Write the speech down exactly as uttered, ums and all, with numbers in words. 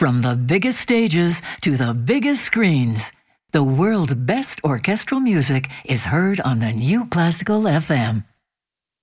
From the biggest stages to the biggest screens, the world's best orchestral music is heard on the New Classical F M.